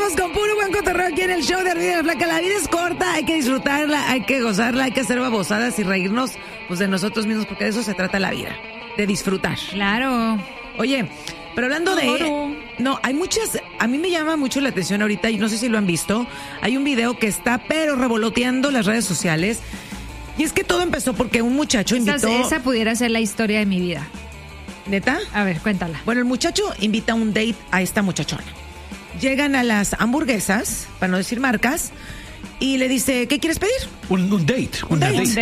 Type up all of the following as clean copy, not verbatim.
Seguimos con puro buen cotorreo aquí en el show de Ardilla y la Flaca. La vida es corta, hay que disfrutarla, hay que gozarla, hay que hacer babosadas y reírnos pues de nosotros mismos, porque de eso se trata la vida, de disfrutar. Claro. Oye, pero hablando de... No, hay muchas... A mí me llama mucho la atención ahorita, y no sé si lo han visto, hay un video que está pero revoloteando las redes sociales, y es que todo empezó porque un muchacho invitó... Esa pudiera ser la historia de mi vida. ¿Neta? A ver, cuéntala. Bueno, el muchacho invita a un date a esta muchachona. Llegan a las hamburguesas, para no decir marcas, y le dice, ¿qué quieres pedir? Un date. Un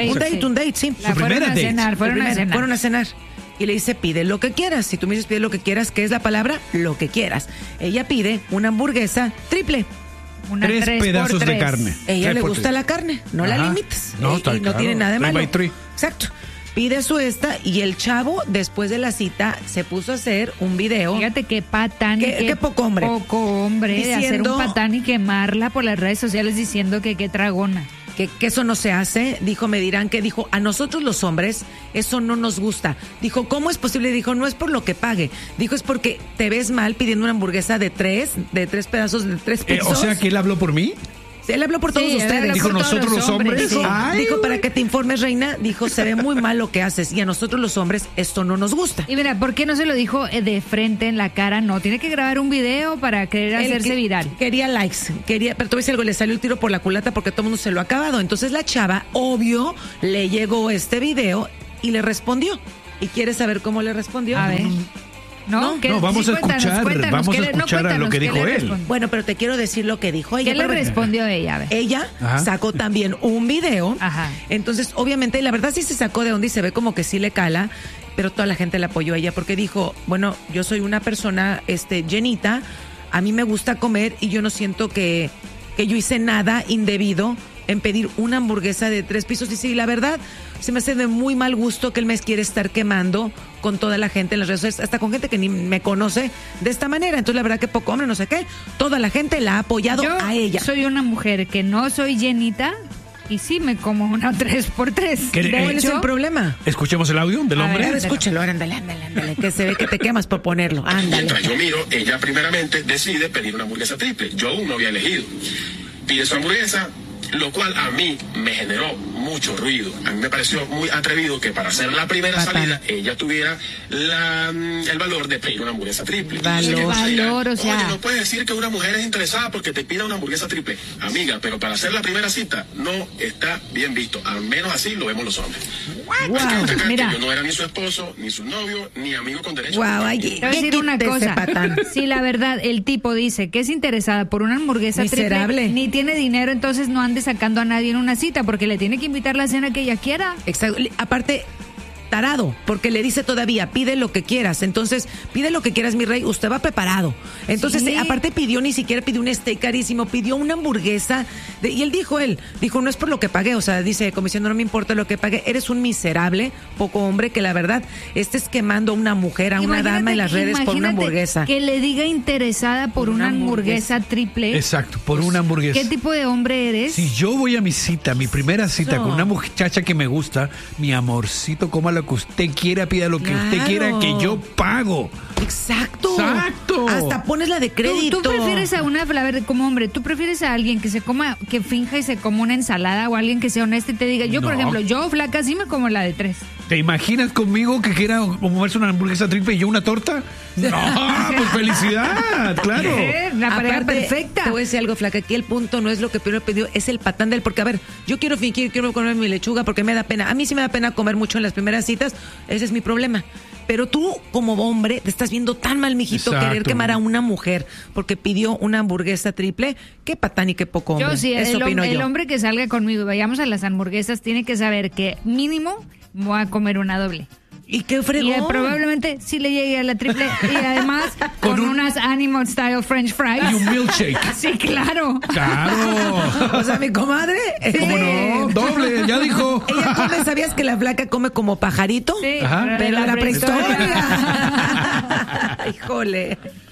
date, sí. La fueron a cenar, Fueron a cenar. Y le dice, pide lo que quieras. Si tú me dices, pide lo que quieras, ¿qué es la palabra? Lo que quieras. Ella pide una hamburguesa triple. Una 3 pedazos 3x3. de carne. Ella le 3x3. gusta la carne, no la Ajá. limites. No, y está no claro. tiene nada de 3 malo. by 3. Exacto. Pide su y el chavo, después de la cita, se puso a hacer un video. Fíjate qué patán. Qué poco hombre. Poco hombre de hacer un patán y quemarla por las redes sociales diciendo que qué tragona. Que eso no se hace, dijo, me dirán que dijo, a nosotros los hombres eso no nos gusta. Dijo, ¿cómo es posible? Dijo, no es por lo que pague. Dijo, es porque te ves mal pidiendo una hamburguesa de 3 pedazos, de 3 pisos. O sea, que él habló por mí. Sí, él habló por todos ustedes. Dijo, nosotros los hombres. Dijo, Ay, dijo, para güey. que te informes, reina, dijo, se ve muy mal lo que haces y a nosotros los hombres esto no nos gusta. Y mira, ¿por qué no se lo dijo de frente en la cara? No, tiene que grabar un video para querer hacerse viral. Quería likes, pero te voy a decir algo, le salió el tiro por la culata porque todo el mundo se lo ha acabado. Entonces la chava, obvio, le llegó este video y le respondió. ¿Y quieres saber cómo le respondió? A ver. No, vamos a escuchar, vamos a escuchar a lo que dijo él. Bueno, pero te quiero decir lo que dijo ella. ¿Qué le respondió ella? A ver. Ella sacó también un video. Ajá. Entonces, obviamente, la verdad sí se sacó de onda y se ve como que sí le cala, pero toda la gente le apoyó a ella porque dijo, bueno, yo soy una persona llenita, a mí me gusta comer y yo no siento que yo hice nada indebido en pedir una hamburguesa de 3 pisos. Y sí, la verdad, se me hace de muy mal gusto que él me quiere estar quemando con toda la gente en las redes sociales, hasta con gente que ni me conoce de esta manera. Entonces, la verdad que poco hombre, no sé qué, toda la gente la ha apoyado a ella. Yo soy una mujer que no soy llenita y sí me como una 3x3. ¿Cuál es el problema? Escuchemos el audio del hombre. A ver, escúchalo, ándale, que se ve que te quemas por ponerlo. Ándale. Mientras yo miro, ella primeramente decide pedir una hamburguesa triple. Yo aún no había elegido. Pide su hamburguesa, lo cual a mí me generó mucho ruido. A mí me pareció muy atrevido que para hacer la primera salida ella tuviera el valor de pedir una hamburguesa triple. Valor, o sea. Oye, no puedes decir que una mujer es interesada porque te pida una hamburguesa triple. Amiga, pero para hacer la primera cita no está bien visto. Al menos así lo vemos los hombres. Hay que destacar que yo no era ni su esposo, ni su novio, ni amigo con derecho. Te voy a decir una cosa. Si la verdad el tipo dice que es interesada por una hamburguesa triple, ni tiene dinero, entonces no ande sacando a nadie en una cita porque le tiene que invitar la cena que ella quiera. Exacto. Aparte, tarado, porque le dice todavía, pide lo que quieras. Entonces, pide lo que quieras, mi rey, usted va preparado. Entonces, aparte ni siquiera pidió un steak carísimo, pidió una hamburguesa. Y él dijo, no es por lo que pagué, o sea, dice, como diciendo, no me importa lo que pagué, eres un miserable, poco hombre, que la verdad, estés quemando a una mujer, a una dama en las redes por una hamburguesa. Que le diga interesada por una hamburguesa triple. Exacto, por una hamburguesa. ¿Qué tipo de hombre eres? Si yo voy a mi cita, mi primera cita con una muchacha que me gusta, mi amorcito, coma lo que usted quiera, pida lo que usted quiera, que yo pago. Exacto. Hasta pones la de crédito. ¿Tú prefieres a una, a ver, como hombre, tú prefieres a alguien que finja y se coma una ensalada o alguien que sea honesto y te diga, yo por ejemplo, yo flaca sí me como la de 3? ¿Te imaginas conmigo que quiera comerse una hamburguesa triple y yo una torta? No, pues felicidad, claro. La pareja perfecta. Te voy a decir algo, flaca, aquí el punto no es lo que primero pidió, es el patán del, porque a ver, yo quiero comer mi lechuga porque me da pena. A mí sí me da pena comer mucho en las primeras citas, ese es mi problema. Pero tú, como hombre, te estás viendo tan mal, mijito, querer quemar a una mujer porque pidió una hamburguesa triple. Qué patán y qué poco hombre. Yo sí, el hombre que salga conmigo y vayamos a las hamburguesas tiene que saber que mínimo voy a comer una doble. ¿Y qué fregón? Y probablemente sí le llegue a la triple y además con unas Animal Style French fries. Y un milkshake. Sí, claro. Claro. O sea, mi comadre. ¿Cómo no? Doble, ya dijo. Ella come, ¿sabías que la flaca come como pajarito? Sí, pero la prehistoria. Híjole.